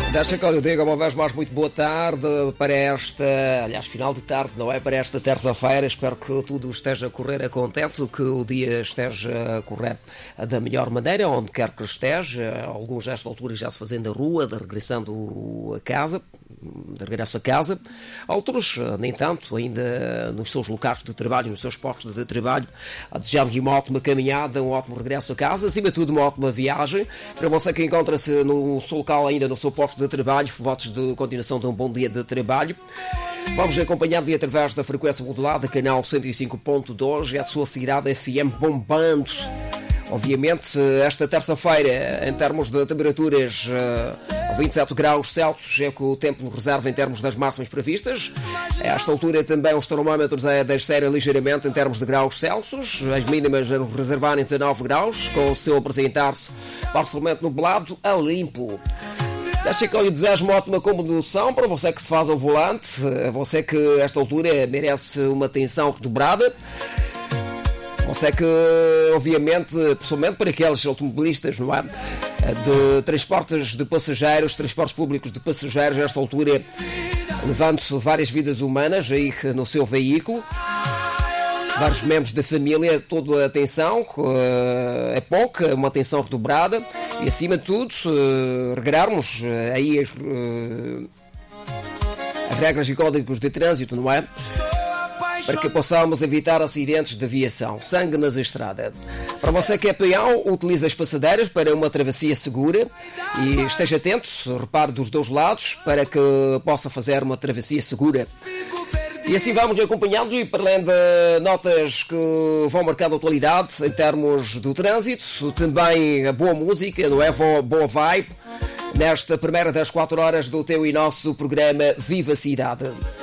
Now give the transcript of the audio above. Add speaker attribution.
Speaker 1: Deixa que eu diga uma vez mais muito boa tarde para esta, aliás, final de tarde, não é? Para esta terça-feira. Espero que tudo esteja a correr a contento, que o dia esteja a correr da melhor maneira, onde quer que esteja. Alguns nesta altura já se fazendo a rua, regressando a casa, de regresso a casa. Outros, nem tanto, ainda nos seus locais de trabalho, nos seus postos de trabalho. Desejamos-lhe uma ótima caminhada, um ótimo regresso a casa, acima de tudo uma ótima viagem. Para você que encontra-se no seu local ainda, no seu posto de trabalho, votos de continuação de um bom dia de trabalho. Vamos acompanhando através da frequência modulada, canal 105.2, é a sua cidade FM bombando. Obviamente, esta terça-feira, em termos de temperaturas, 27 graus Celsius é que o tempo nos reserva em termos das máximas previstas. A esta altura também os termómetros descerem ligeiramente em termos de graus Celsius, as mínimas a reservarem 19 graus, com o céu apresentar-se parcialmente nublado a limpo. Deixa que eu lhe desejo uma ótima condução para você que se faz ao volante, você que a esta altura merece uma atenção redobrada. Você que, obviamente, pessoalmente para aqueles automobilistas, não é? De transportes de passageiros, transportes públicos de passageiros, a esta altura, levando várias vidas humanas aí no seu veículo, vários membros da família, toda a atenção, é pouca, uma atenção redobrada e, acima de tudo, regrarmos aí as regras e códigos de trânsito, não é? Para que possamos evitar acidentes de aviação. Sangue nas estradas. Para você que é peão, utilize as passadeiras para uma travessia segura e esteja atento, repare dos dois lados, para que possa fazer uma travessia segura. E assim vamos acompanhando, e para além de notas que vão marcando a atualidade em termos do trânsito, também a boa música, não é? Boa vibe, nesta primeira das 4 horas do teu e nosso programa Viva Cidade.